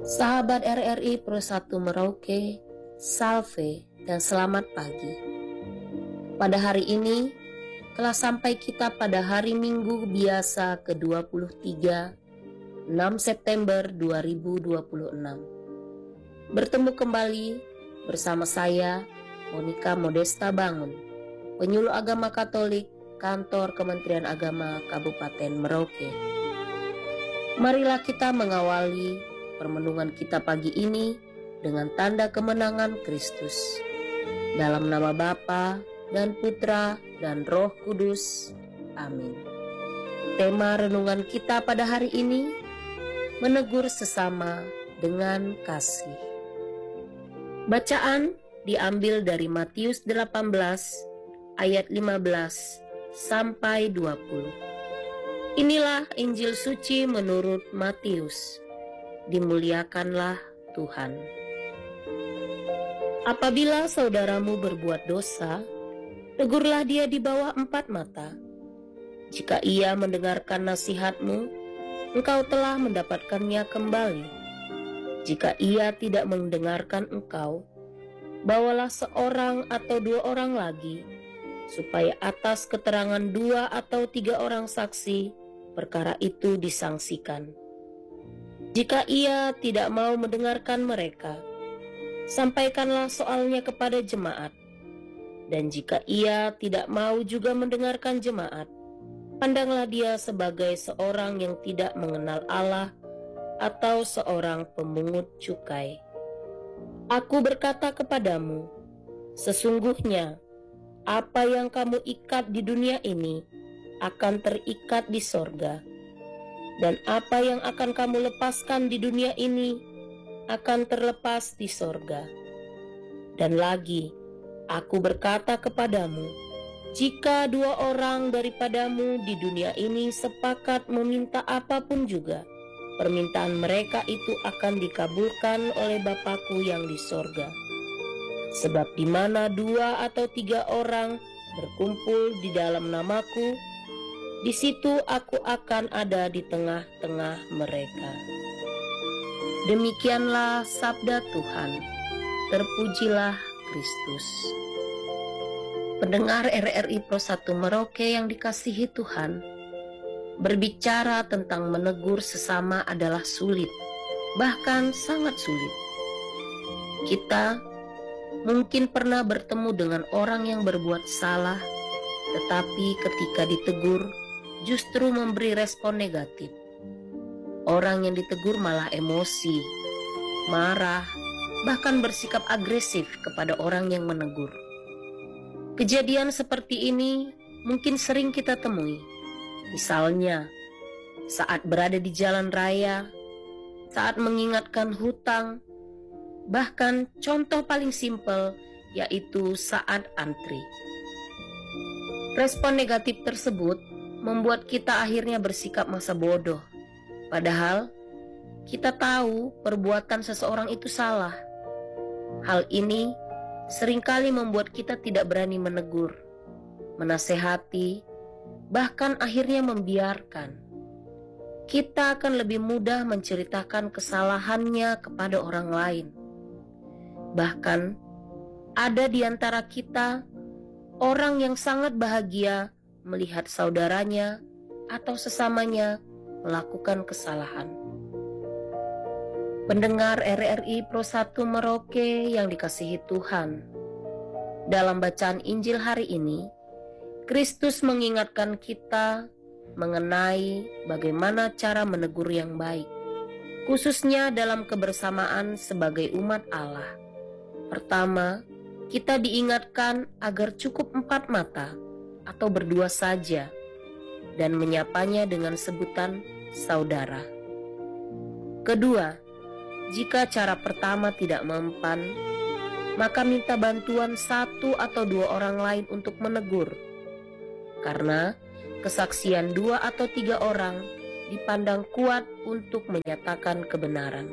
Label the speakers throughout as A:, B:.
A: Sahabat RRI Pro 1 Merauke, Salve dan selamat pagi. Pada hari ini telah sampai kita pada hari Minggu biasa ke-23, 6 September 2026. Bertemu kembali bersama saya, Monica Modesta Bangun, penyuluh agama Katolik, Kantor Kementerian Agama Kabupaten Merauke. Marilah kita mengawali permenungan kita pagi ini dengan tanda kemenangan Kristus. Dalam nama Bapa dan Putra dan Roh Kudus. Amin. Tema renungan kita pada hari ini, menegur sesama dengan kasih. Bacaan diambil dari Matius 18 ayat 15 sampai 20. Inilah Injil suci menurut Matius. Dimuliakanlah Tuhan. Apabila saudaramu berbuat dosa, tegurlah dia di bawah 4 mata. Jika ia mendengarkan nasihatmu, engkau telah mendapatkannya kembali. Jika ia tidak mendengarkan engkau, bawalah seorang atau 2 orang lagi, supaya atas keterangan 2 atau 3 orang saksi, perkara itu disangsikan. Jika ia tidak mau mendengarkan mereka, sampaikanlah soalnya kepada jemaat. Dan jika ia tidak mau juga mendengarkan jemaat, pandanglah dia sebagai seorang yang tidak mengenal Allah atau seorang pemungut cukai. Aku berkata kepadamu, sesungguhnya apa yang kamu ikat di dunia ini akan terikat di sorga. Dan apa yang akan kamu lepaskan di dunia ini akan terlepas di sorga. Dan lagi, aku berkata kepadamu, jika 2 orang daripadamu di dunia ini sepakat meminta apapun juga, permintaan mereka itu akan dikabulkan oleh Bapa-Ku yang di sorga. Sebab di mana 2 atau 3 orang berkumpul di dalam nama-Ku, di situ aku akan ada di tengah-tengah mereka. Demikianlah sabda Tuhan. Terpujilah Kristus. Pendengar RRI Pro 1 Merauke yang dikasihi Tuhan, berbicara tentang menegur sesama adalah sulit, bahkan sangat sulit. Kita mungkin pernah bertemu dengan orang yang berbuat salah, tetapi ketika ditegur, justru memberi respon negatif. Orang yang ditegur malah emosi, marah, bahkan bersikap agresif kepada orang yang menegur. Kejadian seperti ini mungkin sering kita temui. Misalnya, saat berada di jalan raya, saat mengingatkan hutang, bahkan contoh paling simpel yaitu saat antri. Respon negatif tersebut membuat kita akhirnya bersikap masa bodoh. Padahal kita tahu perbuatan seseorang itu salah. Hal ini seringkali membuat kita tidak berani menegur, menasehati, bahkan akhirnya membiarkan. Kita akan lebih mudah menceritakan kesalahannya kepada orang lain. Bahkan ada di antara kita orang yang sangat bahagia melihat saudaranya atau sesamanya melakukan kesalahan. Pendengar RRI Pro 1 Merauke yang dikasihi Tuhan, dalam bacaan Injil hari ini, Kristus mengingatkan kita mengenai bagaimana cara menegur yang baik, khususnya dalam kebersamaan sebagai umat Allah. Pertama, kita diingatkan agar cukup 4 mata atau berdua saja, dan menyapanya dengan sebutan saudara. Kedua, jika cara pertama tidak mempan, maka minta bantuan 1 atau 2 orang lain untuk menegur, karena kesaksian 2 atau 3 orang dipandang kuat untuk menyatakan kebenaran.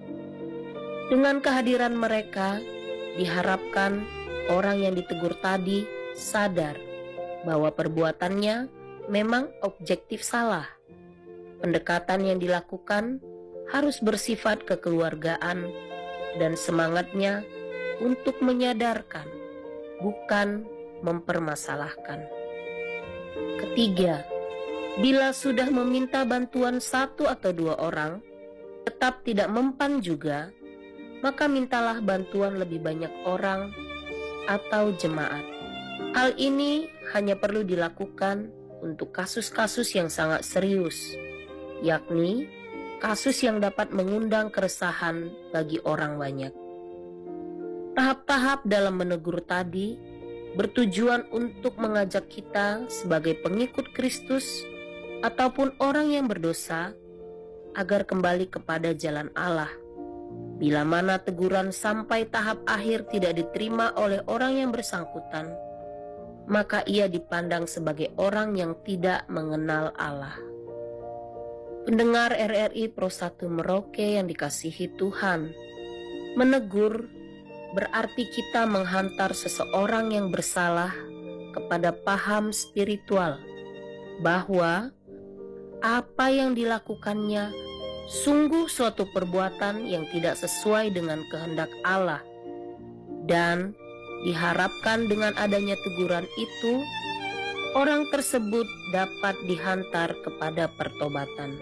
A: Dengan kehadiran mereka, diharapkan orang yang ditegur tadi sadar bahwa perbuatannya memang objektif salah. Pendekatan yang dilakukan harus bersifat kekeluargaan dan semangatnya untuk menyadarkan, bukan mempermasalahkan. Ketiga, bila sudah meminta bantuan satu atau dua orang, tetap tidak mempan juga, maka mintalah bantuan lebih banyak orang atau jemaat. Hal ini hanya perlu dilakukan untuk kasus-kasus yang sangat serius, yakni kasus yang dapat mengundang keresahan bagi orang banyak. Tahap-tahap dalam menegur tadi bertujuan untuk mengajak kita sebagai pengikut Kristus ataupun orang yang berdosa agar kembali kepada jalan Allah. Bila mana teguran sampai tahap akhir tidak diterima oleh orang yang bersangkutan, maka ia dipandang sebagai orang yang tidak mengenal Allah. Pendengar RRI Pro 1 Merauke yang dikasihi Tuhan, menegur berarti kita menghantar seseorang yang bersalah kepada paham spiritual bahwa apa yang dilakukannya sungguh suatu perbuatan yang tidak sesuai dengan kehendak Allah, dan diharapkan dengan adanya teguran itu, orang tersebut dapat dihantar kepada pertobatan.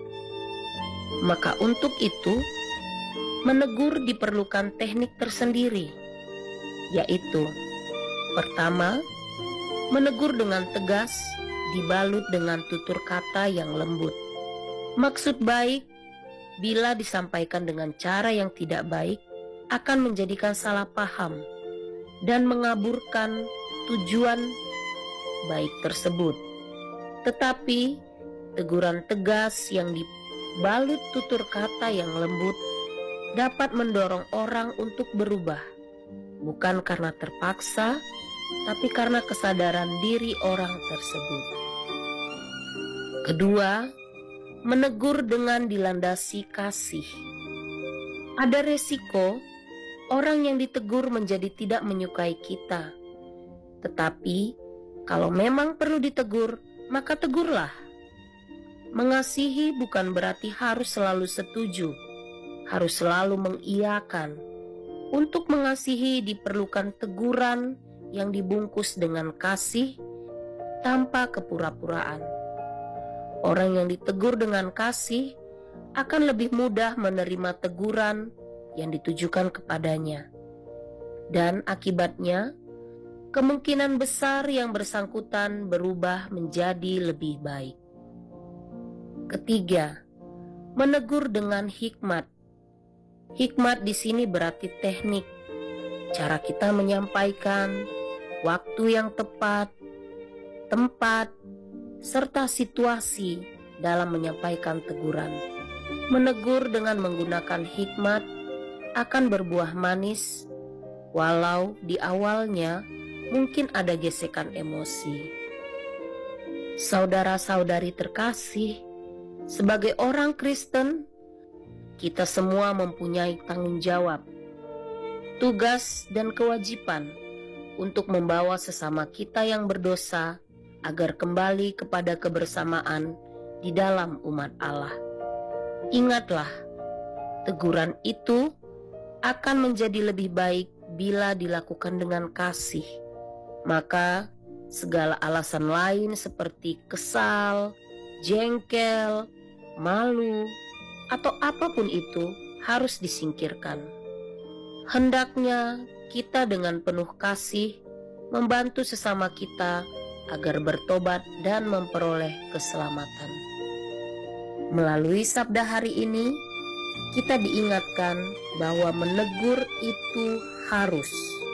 A: Maka untuk itu, menegur diperlukan teknik tersendiri, yaitu pertama, menegur dengan tegas dibalut dengan tutur kata yang lembut. Maksud baik bila disampaikan dengan cara yang tidak baik akan menjadikan salah paham dan mengaburkan tujuan baik tersebut. Tetapi teguran tegas yang dibalut tutur kata yang lembut dapat mendorong orang untuk berubah, bukan karena terpaksa, tapi karena kesadaran diri orang tersebut. Kedua, menegur dengan dilandasi kasih. Ada resiko orang yang ditegur menjadi tidak menyukai kita. Tetapi kalau memang perlu ditegur, maka tegurlah. Mengasihi bukan berarti harus selalu setuju, harus selalu mengiyakan. Untuk mengasihi diperlukan teguran yang dibungkus dengan kasih tanpa kepura-puraan. Orang yang ditegur dengan kasih akan lebih mudah menerima teguran yang ditujukan kepadanya. Dan akibatnya, kemungkinan besar yang bersangkutan berubah menjadi lebih baik. Ketiga, menegur dengan hikmat. Hikmat di sini berarti teknik, cara kita menyampaikan, waktu yang tepat, tempat, serta situasi dalam menyampaikan teguran. Menegur dengan menggunakan hikmat akan berbuah manis, walau di awalnya mungkin ada gesekan emosi. Saudara-saudari terkasih, sebagai orang Kristen, kita semua mempunyai tanggung jawab, tugas dan kewajiban untuk membawa sesama kita yang berdosa agar kembali kepada kebersamaan di dalam umat Allah. Ingatlah, teguran itu akan menjadi lebih baik bila dilakukan dengan kasih. Maka segala alasan lain seperti kesal, jengkel, malu, atau apapun itu harus disingkirkan. Hendaknya kita dengan penuh kasih membantu sesama kita agar bertobat dan memperoleh keselamatan. Melalui sabda hari ini, kita diingatkan bahwa menegur itu harus,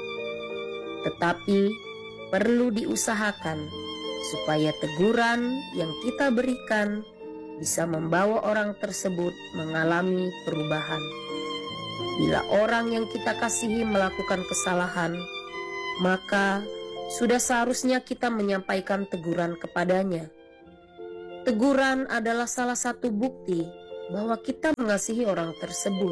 A: tetapi perlu diusahakan supaya teguran yang kita berikan bisa membawa orang tersebut mengalami perubahan. Bila orang yang kita kasihi melakukan kesalahan, maka sudah seharusnya kita menyampaikan teguran kepadanya. Teguran adalah salah satu bukti bahwa kita mengasihi orang tersebut.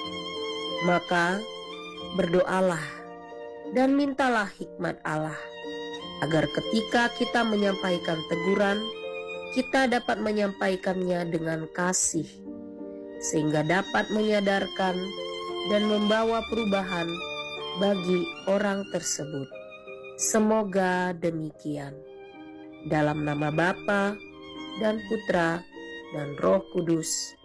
A: Maka berdoalah dan mintalah hikmat Allah, agar ketika kita menyampaikan teguran, kita dapat menyampaikannya dengan kasih, sehingga dapat menyadarkan dan membawa perubahan bagi orang tersebut. Semoga demikian. Dalam nama Bapa dan Putra dan Roh Kudus.